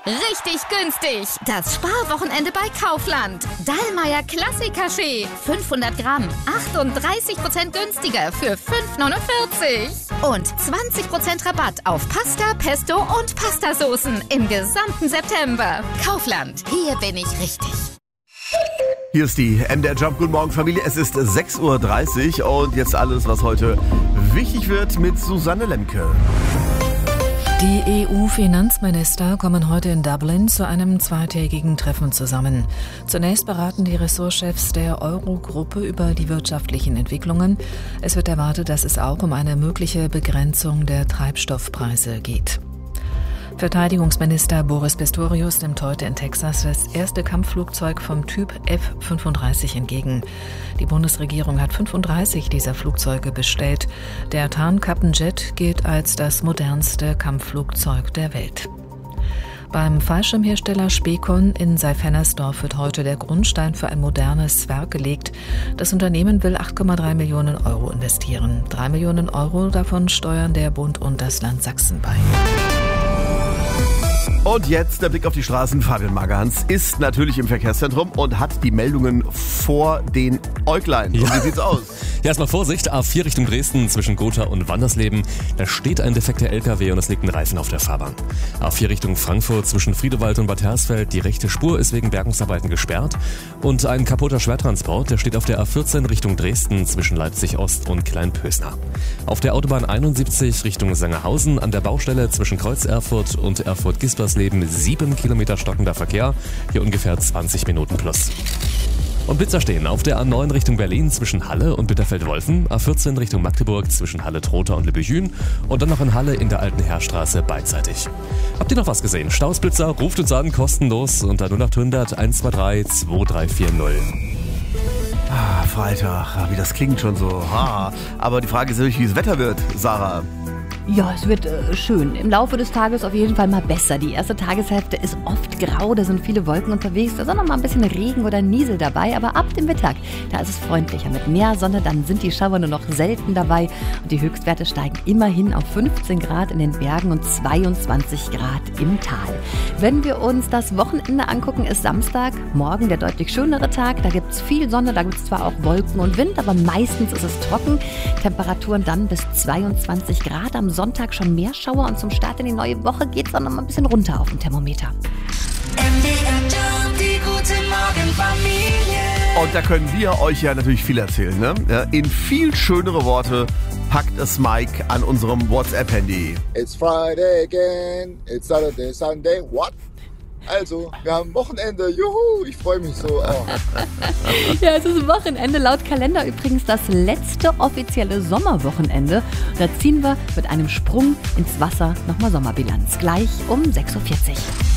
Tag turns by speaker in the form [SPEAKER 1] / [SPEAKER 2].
[SPEAKER 1] Richtig günstig. Das Sparwochenende bei Kaufland. Dallmayr Klassik-Kaffee. 500 Gramm. 38% günstiger für 5,49. Und 20% Rabatt auf Pasta, Pesto und Pastasoßen im gesamten September. Kaufland. Hier bin ich richtig.
[SPEAKER 2] Hier ist die MDR Jump. Guten Morgen, Familie. Es ist 6:30 Uhr und jetzt alles, was heute wichtig wird mit Susanne Lemke.
[SPEAKER 3] Die EU-Finanzminister kommen heute in Dublin zu einem zweitägigen Treffen zusammen. Zunächst beraten die Ressortchefs der Eurogruppe über die wirtschaftlichen Entwicklungen. Es wird erwartet, dass es auch um eine mögliche Begrenzung der Treibstoffpreise geht. Verteidigungsminister Boris Pistorius nimmt heute in Texas das erste Kampfflugzeug vom Typ F-35 entgegen. Die Bundesregierung hat 35 dieser Flugzeuge bestellt. Der Tarnkappenjet gilt als das modernste Kampfflugzeug der Welt. Beim Fallschirmhersteller Specon in Seifernersdorf wird heute der Grundstein für ein modernes Werk gelegt. Das Unternehmen will 8,3 Millionen Euro investieren. 3 Millionen Euro davon steuern der Bund und das Land Sachsen bei.
[SPEAKER 2] Und jetzt der Blick auf die Straßen. Fabian Magerhans ist natürlich im Verkehrszentrum und hat die Meldungen vor den Äuglein.
[SPEAKER 4] Ja.
[SPEAKER 2] Und wie sieht's aus?
[SPEAKER 4] Ja, erstmal Vorsicht, A4 Richtung Dresden zwischen Gotha und Wandersleben. Da steht ein defekter LKW und es liegt ein Reifen auf der Fahrbahn. A4 Richtung Frankfurt zwischen Friedewald und Bad Hersfeld. Die rechte Spur ist wegen Bergungsarbeiten gesperrt. Und ein kaputter Schwertransport, der steht auf der A14 Richtung Dresden zwischen Leipzig Ost und Kleinpösner. Auf der Autobahn 71 Richtung Sangerhausen an der Baustelle zwischen Kreuz Erfurt und Erfurt-Gispersleben 7 Kilometer stockender Verkehr. Hier ungefähr 20 Minuten plus. Und Blitzer stehen auf der A9 Richtung Berlin zwischen Halle und Bitterfeld-Wolfen, A14 Richtung Magdeburg zwischen Halle-Trotha und Lübbechin und dann noch in Halle in der Alten Heerstraße beidseitig. Habt ihr noch was gesehen? Stausblitzer, ruft uns an, kostenlos unter 0800 123 2340.
[SPEAKER 2] Freitag, wie das klingt schon so. Aber die Frage ist natürlich, wie das Wetter wird, Sarah.
[SPEAKER 5] Ja, es wird schön. Im Laufe des Tages auf jeden Fall mal besser. Die erste Tageshälfte ist oft grau, da sind viele Wolken unterwegs. Da ist auch noch mal ein bisschen Regen oder Niesel dabei. Aber ab dem Mittag, da ist es freundlicher mit mehr Sonne. Dann sind die Schauer nur noch selten dabei. Und die Höchstwerte steigen immerhin auf 15 Grad in den Bergen und 22 Grad im Tal. Wenn wir uns das Wochenende angucken, ist Samstag, morgen der deutlich schönere Tag. Da gibt es viel Sonne, da gibt es zwar auch Wolken und Wind, aber meistens ist es trocken. Temperaturen dann bis 22 Grad. Am Sonntag schon mehr Schauer und zum Start in die neue Woche geht es dann noch mal ein bisschen runter auf dem Thermometer.
[SPEAKER 6] Die gute Morgenfamilie.
[SPEAKER 2] Und da können wir euch ja natürlich viel erzählen, ne? Ja, in viel schönere Worte packt es Mike an unserem WhatsApp-Handy.
[SPEAKER 7] It's Friday again, it's Saturday, Sunday, what? Also, wir haben Wochenende, juhu, ich freue mich so.
[SPEAKER 5] Ja, es ist Wochenende, laut Kalender übrigens das letzte offizielle Sommerwochenende. Da ziehen wir mit einem Sprung ins Wasser nochmal Sommerbilanz, gleich um 6:40 Uhr.